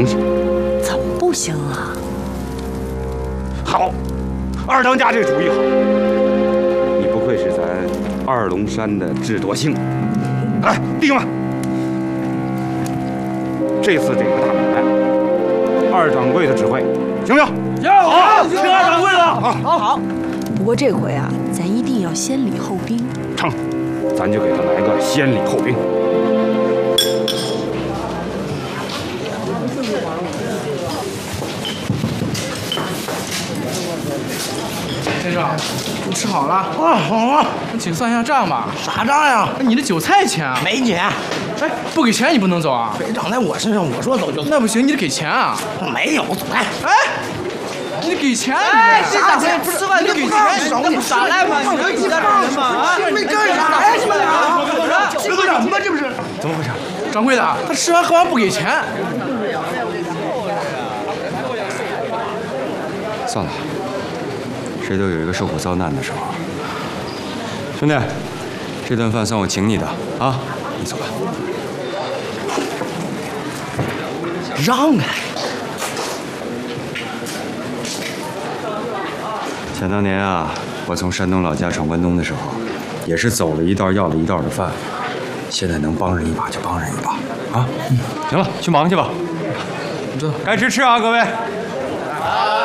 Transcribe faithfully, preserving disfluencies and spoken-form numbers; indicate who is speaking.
Speaker 1: 良心。
Speaker 2: 怎么不行啊？
Speaker 1: 好，二当家这主意好。你不愧是咱二龙山的智多星。来，弟兄们，这次这个大买卖，二掌柜的指挥，行不行？
Speaker 3: 行，好，听二掌柜的。
Speaker 2: 好，好。不过这回啊，咱一定要先礼后兵。
Speaker 1: 成，咱就给他来个先礼后兵。
Speaker 3: 先生，你吃好了啊？
Speaker 4: 好了。
Speaker 3: 那请算一下账吧。
Speaker 4: 啥账呀？
Speaker 3: 你的韭菜钱啊？
Speaker 4: 没钱。
Speaker 3: 哎，不给钱你不能走啊？
Speaker 4: 赔偿在我身上，我说走就走。
Speaker 3: 那不行，你得给钱啊。
Speaker 4: 没有，走开。
Speaker 3: 哎，你得给钱。
Speaker 4: 哎，
Speaker 3: 啥钱？不是吧？你得给钱，你傻赖吧？你能几个人吗？啊，
Speaker 4: 你干啥呀？你们俩？这个人吧，这不是？
Speaker 3: 怎么回事？掌柜的，他吃完喝完不给钱。
Speaker 5: 算了，谁都有一个受苦遭难的时候。兄弟，这顿饭算我请你的啊，你走吧。
Speaker 4: 让开！
Speaker 5: 想当年啊，我从山东老家闯关东的时候，也是走了一道要了一道的饭。现在能帮人一把就帮人一把啊！嗯，行了，去忙去吧。
Speaker 3: 你知道，
Speaker 5: 该吃吃啊，各位。
Speaker 3: 啊